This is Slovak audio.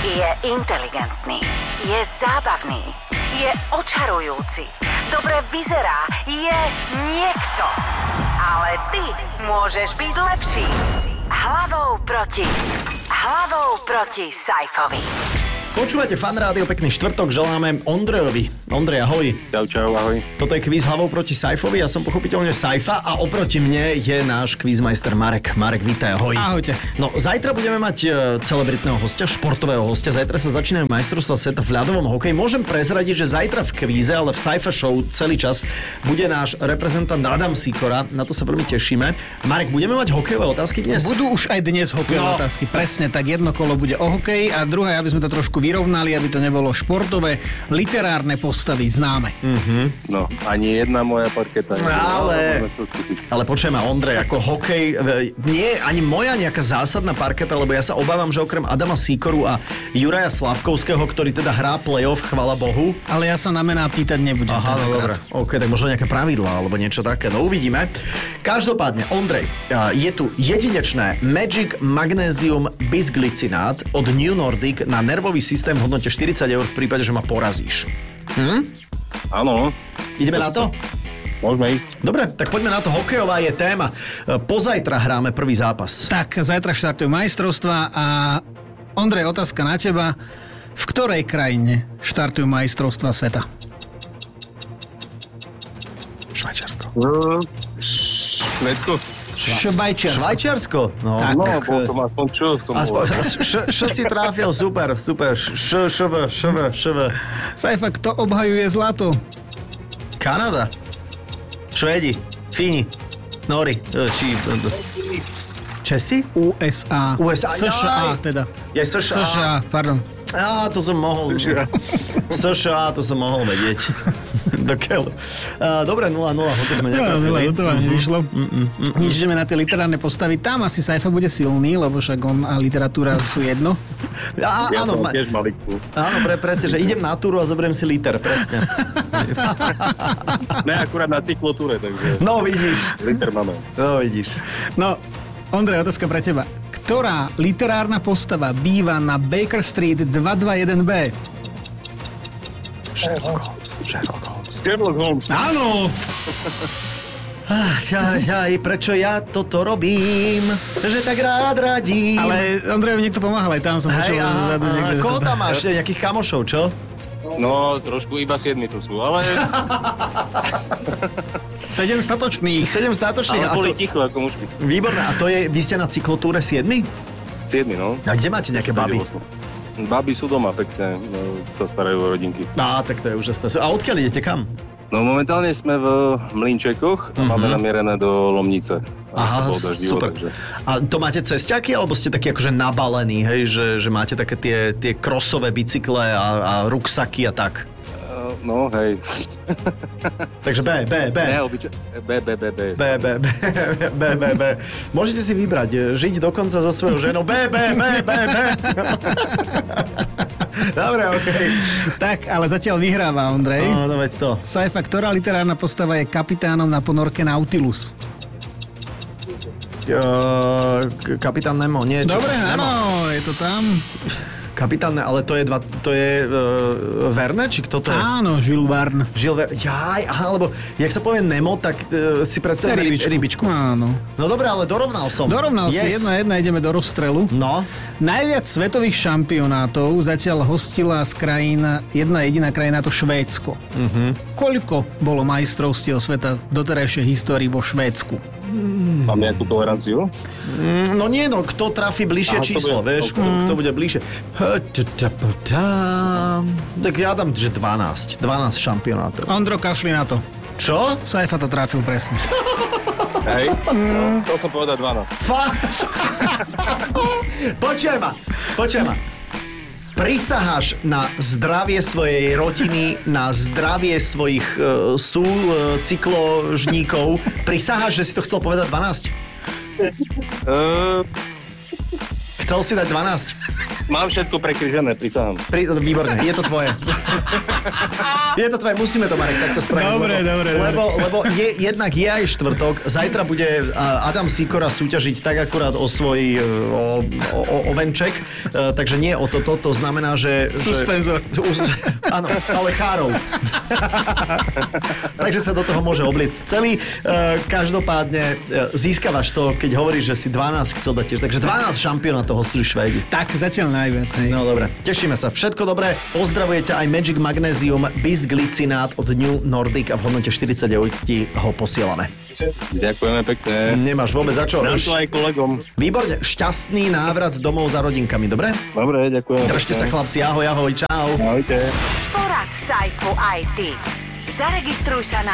Je inteligentný, je zábavný, je očarujúci, dobre vyzerá, je niekto. Ale ty môžeš byť lepší. Hlavou proti Saifovi. Počúvate Fan Rádio, pekný štvrtok, želáme Ondrejovi. Ondrej, ahoj. Čau, ahoj. Toto je kvíz Hlavou proti Saifovi, ja som pochopiteľne Saifa a oproti mne je náš kvízmajster Marek. Marek, vítaj, ahoj. Ahojte. No, zajtra budeme mať celebritného hostia, športového hostia. Zajtra sa začínajú majstrovstvá sveta v ľadovom hokeji. Môžem prezradiť, že zajtra v kvíze, ale v Saifa Show celý čas bude náš reprezentant Adam Sikora. Na to sa veľmi tešíme. Marek, budeme mať hokejové otázky dnes? Budú už aj dnes hokejové otázky. Presne tak, jedno kolo bude o hokeji a druhé, aby sme to trošku vyrovnali, aby to nebolo športové, literárne postavy známe. No, ani jedna moja parketa. Ale počujem ma, Ondrej, ako hokej, nie je ani moja nejaká zásadná parketa, lebo ja sa obávam, že okrem Adama Sikoru a Juraja Slavkovského, ktorý teda hrá play-off, chvala Bohu. Ale ja sa na mená pýtať nebudem. Aha, no dobre. OK, tak možno nejaké pravidlá, alebo niečo také. No uvidíme. Každopádne, Ondrej, je tu jedinečné Magic Magnesium Bisglycinát od New Nordic na nervový systém v hodnote 40 € v prípade, že ma porazíš. Áno. Ideme na to? Môžeme ísť. Dobre, tak poďme na to. Hokejová je téma. Pozajtra hráme prvý zápas. Tak, zajtra štartujú majstrovstvá a Ondrej, otázka na teba. V ktorej krajine štartujú majstrovstvá sveta? Švajčiarsko. Švédsko? Švajčiarsko. Švajčiarsko? No, Tak. No, bol som aspoň čo som bol. si trafil, super. šv. Saifa, kto obhajuje zlato? Kanada. Švédi. Fíni. Nóri. Česi? USA. США teda. США, pardon. Á, to som mohol. США, to som mohol vedieť. Do keľu. Dobre, 0-0, hokej sme netrafili. To vám nevyšlo. Nič, ideme na tie literárne postavy. Tam asi Saifa bude silný, lebo však on a literatúra sú jedno. Ja Áno, som tiež malikú. áno, presne, že idem na túru a zoberiem si liter, presne. Ne, akurát na cyklotúre, takže... No, vidíš. Liter máme. No, vidíš. No, Ondrej, otázka pre teba. Ktorá literárna postava býva na Baker Street 221B? Sherlock Holmes. Áno! Prečo ja toto robím? Že tak rád radím. Ale Ondrejovi niekto pomáhal, aj tam som počul. Koho tam máš? Nejakých kamošov, čo? No, trošku iba 7 tu sú, ale... 7 statočných. 7 státočných. Ale boli ticho ako mužky. Výborné. A to je, vy ste na cyklotúre 7? 7, no. A kde máte nejaké baby? Baby sú doma pekné, sa starajú o rodinky. Tak to je úžasné. A odkiaľ idete, kam? No momentálne sme v Mlynčekoch a máme namierené do Lomnice. Aha, super. Takže... A to máte cesťaky, alebo ste takí akože nabalení, hej? Že máte také tie krosové bicykle a ruksaky a tak? No, hej. Takže B. Ne, B. Môžete si vybrať, žiť dokonca so svojou ženou. B. Dobre, okej. Tak, ale zatiaľ vyhráva Ondrej. No veď to. Saifa, ktorá literárna postava je kapitánom na ponorke Nautilus? Kapitán Nemo, nie? Dobre, Nemo. áno, je to tam. Kapitán, ale to je Verne, či kto to je? Áno, Jules Verne. Lebo jak sa povie Nemo, tak si predstavím rybičku. Áno. No dobre, ale dorovnal som. Dorovnal si, 1-1, ideme do rozstrelu. No. Najviac svetových šampionátov zatiaľ hostila z krajín, jedna jediná krajina, to Švédsko. Koľko bolo majstrovstiev sveta v doterajšej histórii vo Švédsku? Mám nejakú toleranciu? No nie, kto trafí bližšie číslo, vieš, kto bude bližšie. Tak ja dám, že 12 šampionátov. Ondro, kašli na to. Čo? Saifa to trafil presne. Hej, chcel som povedať 12. Počujem ma. Prisaháš na zdravie svojej rodiny, na zdravie svojich cykložníkov. Prisaháš, že si to chcel povedať 12? Chcel si dať 12? Mám všetko prekrižené, prisahám. Výborne, je to tvoje. Je to tvoje, musíme to, Marek, takto spraviť. Dobre. Lebo jednak je aj štvrtok, zajtra bude Adam Sikora súťažiť tak akurát o svoj o venček, takže nie o toto, to znamená, že... Suspenzor. Áno, ale chárov. Takže sa do toho môže obliecť celý. Každopádne získavaš to, keď hovoríš, že si 12 chcel dať tiež. Takže 12 šampiónatov hostili Švédi. Tak, zatiaľ najviac, hej. No dobre, tešíme sa. Všetko dobré. Pozdravujete aj Magic Magnesium bisglicinát od New Nordic a v hodnote 49 ho posielame. Ďakujeme pekne. Nemáš vôbec za čo. Dám to aj kolegom. Výborne, šťastný návrat domov za rodinkami, dobre? Dobre, ďakujem. Držte sa, chlapci, ahoj, čau. Ahojte. Poraz Saifu aj ty. Zaregistruj sa na